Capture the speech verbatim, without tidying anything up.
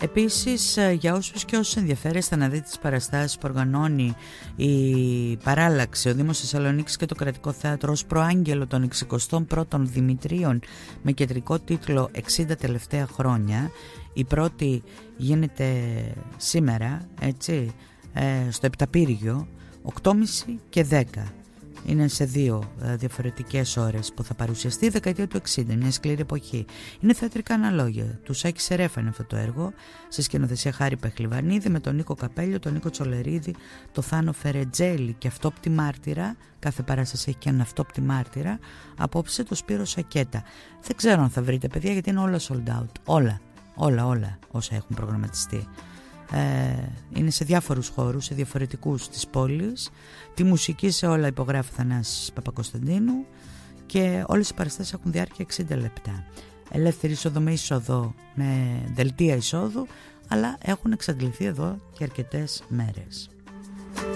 Επίσης, για όσους και όσους ενδιαφέρεστε να δείτε τις παραστάσεις που οργανώνει η Παράλλαξη, ο Δήμος Θεσσαλονίκης και το Κρατικό Θέατρο ως προάγγελο των εξηκοστών πρώτων Δημητρίων με κεντρικό τίτλο εξήντα τελευταία χρόνια, η πρώτη γίνεται σήμερα, έτσι, στο Επταπύργιο, οκτώ και μισή και δέκα. Είναι σε δύο ε, διαφορετικές ώρες που θα παρουσιαστεί η δεκαετία του εξήντα, μια σκληρή εποχή. Είναι θεατρικά αναλόγια. Του Σάκη Σερέφα είναι αυτό το έργο, σε σκηνοθεσία Χάρη Πεχλιβανίδη, με τον Νίκο Καπέλιο, τον Νίκο Τσολερίδη, τον Θάνο Φερετζέλη και αυτόπτη μάρτυρα. Κάθε παράσταση έχει και έναν αυτόπτη μάρτυρα. Απόψε το Σπύρο Σακέτα. Δεν ξέρω αν θα βρείτε, παιδιά, γιατί είναι όλα sold out. Όλα, όλα, όλα όσα έχουν προγραμματιστεί. Ε, είναι σε διάφορους χώρους, σε διαφορετικούς της πόλης. Τη μουσική σε όλα υπογράφει Θανάσης Παπακοσταντίνου και όλες οι παραστάσεις έχουν διάρκεια εξήντα λεπτά. Ελεύθερη είσοδο με είσοδο, με δελτία εισόδου, αλλά έχουν εξαντληθεί εδώ και αρκετές μέρες.